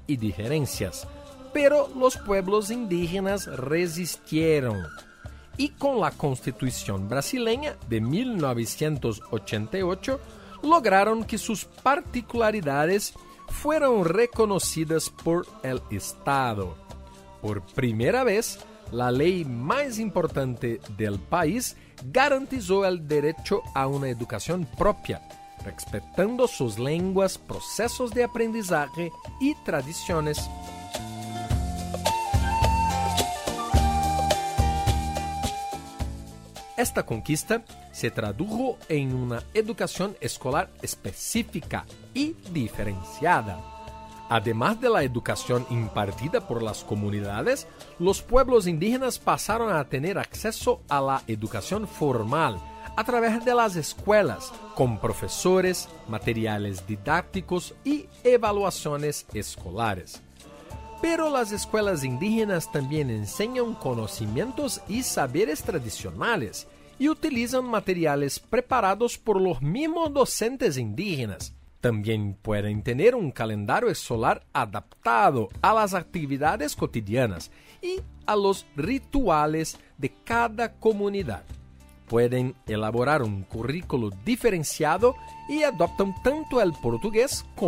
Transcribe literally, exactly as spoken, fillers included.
y diferencias, pero los pueblos indígenas resistieron. Y con la Constitución brasileña de mil novecientos ochenta y ocho, lograron que sus particularidades fueron reconocidas por el Estado. Por primera vez, la ley más importante del país garantizó el derecho a una educación propia, respetando sus lenguas, procesos de aprendizaje y tradiciones. Esta conquista se tradujo en una educación escolar específica y diferenciada. Además de la educación impartida por las comunidades, los pueblos indígenas pasaron a tener acceso a la educación formal a través de las escuelas, con profesores, materiales didácticos y evaluaciones escolares. Pero las escuelas indígenas también enseñan conocimientos y saberes tradicionales y utilizan materiales preparados por los mismos docentes indígenas. También pueden tener un calendario escolar adaptado a las actividades cotidianas y a los rituales de cada comunidad. Pueden elaborar un currículo diferenciado y adoptan tanto el portugués como